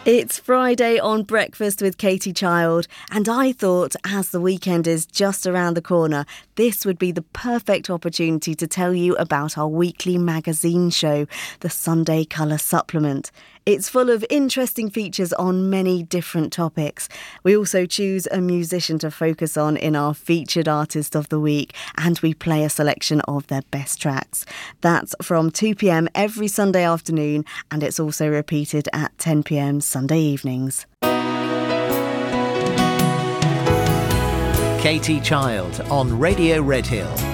It's Friday on Breakfast with Katie Child, and I thought, as the weekend is just around the corner, this would be the perfect opportunity to tell you about our weekly magazine show, the Sunday Colour Supplement. It's full of interesting features on many different topics. We also choose a musician to focus on in our featured artist of the week, and we play a selection of their best tracks. That's from 2 p.m. every Sunday afternoon, and it's also repeated at 10 p.m. Sunday evenings. Katie Child on Radio Redhill.